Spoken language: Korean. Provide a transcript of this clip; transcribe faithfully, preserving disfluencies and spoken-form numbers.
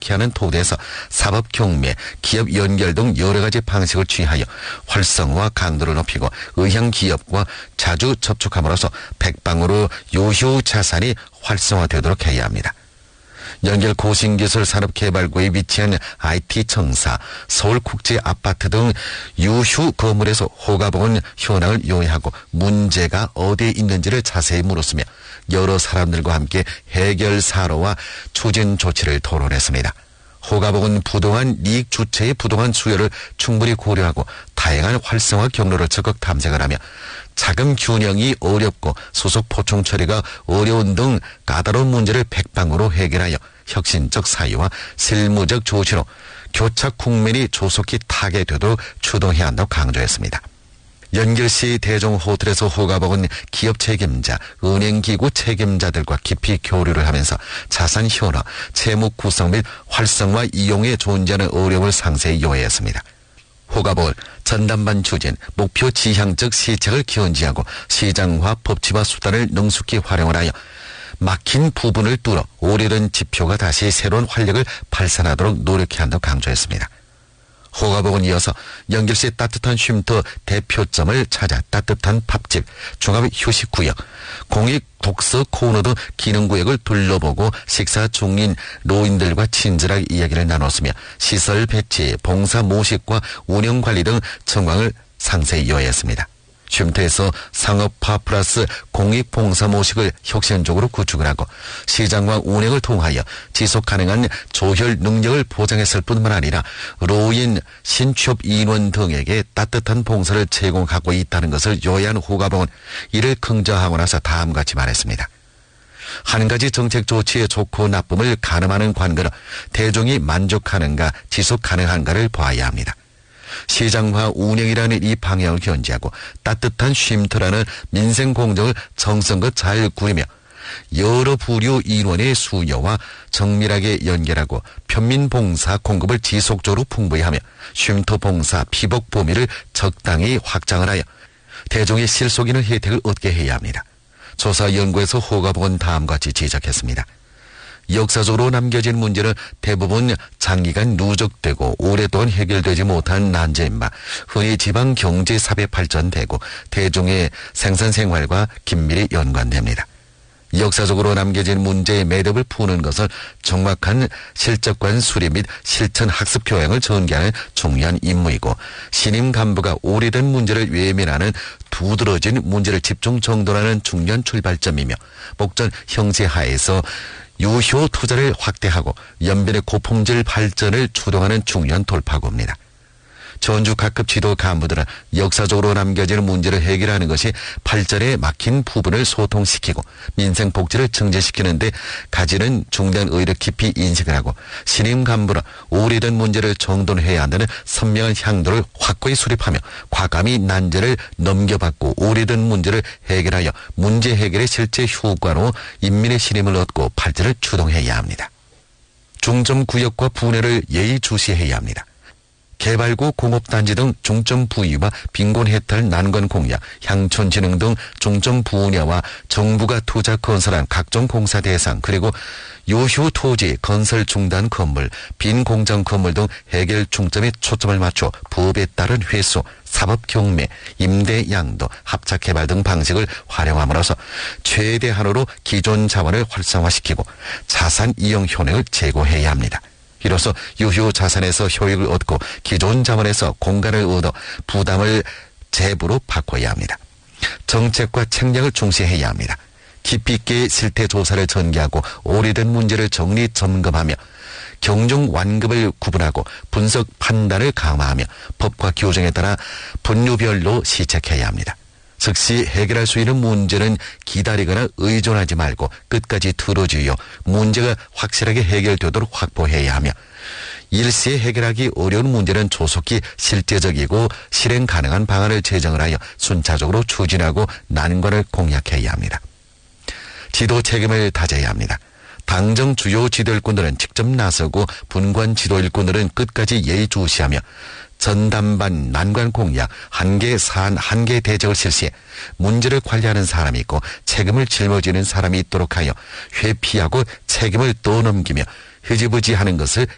하는 토대에서 사법 경매, 기업 연결 등 여러 가지 방식을 취하여 활성화 강도를 높이고 의향 기업과 자주 접촉함으로써 백방으로 요효 자산이 활성화되도록 해야 합니다. 연결 고신기술 산업개발구에 위치한 아이티 청사, 서울국제아파트 등 유휴 건물에서 호가봉은 현황을 요약하고 문제가 어디에 있는지를 자세히 물었으며 여러 사람들과 함께 해결 사로와 추진 조치를 토론했습니다. 호가봉은 부동산 이익 주체의 부동산 수요를 충분히 고려하고 다양한 활성화 경로를 적극 탐색을 하며 자금 균형이 어렵고 소속 포총 처리가 어려운 등 까다로운 문제를 백방으로 해결하여 혁신적 사유와 실무적 조치로 교착 국면이 조속히 타개되도록 추동해야 한다고 강조했습니다. 연결시 대종호텔에서 호가봉은 기업 책임자, 은행기구 책임자들과 깊이 교류를 하면서 자산 현황, 채무 구성 및 활성화 이용에 존재하는 어려움을 상세히 요해했습니다. 호가봉은 전담반 추진, 목표 지향적 시책을 견지하고 시장화, 법치화 수단을 능숙히 활용을 하여 막힌 부분을 뚫어 오래된 지표가 다시 새로운 활력을 발산하도록 노력해야 한다고 강조했습니다. 호가봉은 이어서 연결시 따뜻한 쉼터 대표점을 찾아 따뜻한 밥집, 종합휴식구역, 공익 독서 코너 등 기능구역을 둘러보고 식사 중인 노인들과 친절하게 이야기를 나눴으며 시설 배치, 봉사 모식과 운영관리 등 정황을 상세히 요했습니다. 쉼터에서 상업화 플러스 공익봉사 모식을 혁신적으로 구축을 하고 시장과 운행을 통하여 지속가능한 조혈 능력을 보장했을 뿐만 아니라 노인, 신취업 인원 등에게 따뜻한 봉사를 제공하고 있다는 것을 요해한 호가봉은 이를 긍정하고 나서 다음과 같이 말했습니다. 한 가지 정책 조치의 좋고 나쁨을 가늠하는 관건은 대중이 만족하는가 지속 가능한가를 봐야 합니다. 시장화 운영이라는 이 방향을 견지하고 따뜻한 쉼터라는 민생 공정을 정성껏 잘 구리며 여러 부류 인원의 수요와 정밀하게 연결하고 편민봉사 공급을 지속적으로 풍부히 하며 쉼터 봉사 피복 범위를 적당히 확장을 하여 대중의 실속 있는 혜택을 얻게 해야 합니다. 조사 연구에서 호가봉은 다음과 같이 지적했습니다. 역사적으로 남겨진 문제는 대부분 장기간 누적되고 오랫동안 해결되지 못한 난제인 바 흔히 지방 경제 사회 발전되고 대중의 생산생활과 긴밀히 연관됩니다. 역사적으로 남겨진 문제의 매듭을 푸는 것은 정확한 실적관 수립 및 실천 학습 교양을 전개하는 중요한 임무이고 신임 간부가 오래된 문제를 외면하는 두드러진 문제를 집중 정돈하는 중요한 출발점이며 목전 형태 하에서 유효 투자를 확대하고 연변의 고품질 발전을 주동하는 중요한 돌파구입니다. 전주 각급 지도 간부들은 역사적으로 남겨지는 문제를 해결하는 것이 발전에 막힌 부분을 소통시키고 민생 복지를 증진시키는 데 가지는 중대한 의의를 깊이 인식을 하고 신임 간부는 오래된 문제를 정돈해야 한다는 선명한 향도를 확고히 수립하며 과감히 난제를 넘겨받고 오래된 문제를 해결하여 문제 해결의 실제 효과로 인민의 신임을 얻고 발전을 주동해야 합니다. 중점 구역과 분해를 예의주시해야 합니다. 개발구 공업단지 등 중점 부위와 빈곤 해탈 난관 공약, 향촌진흥 등 중점 분야와 정부가 투자 건설한 각종 공사 대상 그리고 요휴 토지 건설 중단 건물, 빈 공장 건물 등 해결 중점에 초점을 맞춰 법에 따른 회수, 사법 경매, 임대 양도, 합작 개발 등 방식을 활용함으로써 최대한으로 기존 자원을 활성화시키고 자산 이용 효능을 제고해야 합니다. 이로써 유효 자산에서 효익을 얻고 기존 자원에서 공간을 얻어 부담을 재부로 바꿔야 합니다. 정책과 책략을 중시해야 합니다. 깊이 있게 실태 조사를 전개하고 오래된 문제를 정리 점검하며 경중 완급을 구분하고 분석 판단을 강화하며 법과 규정에 따라 분류별로 시책해야 합니다. 즉시 해결할 수 있는 문제는 기다리거나 의존하지 말고 끝까지 들어주어 문제가 확실하게 해결되도록 확보해야 하며 일시에 해결하기 어려운 문제는 조속히 실제적이고 실행 가능한 방안을 제정을 하여 순차적으로 추진하고 난관을 공략해야 합니다. 지도 책임을 다져야 합니다. 당정 주요 지도일꾼들은 직접 나서고 분관 지도일꾼들은 끝까지 예의주시하며 전담반 난관 공약, 한계 사안, 한계 대책을 실시해 문제를 관리하는 사람이 있고 책임을 짊어지는 사람이 있도록 하여 회피하고 책임을 떠넘기며 흐지부지 하는 것을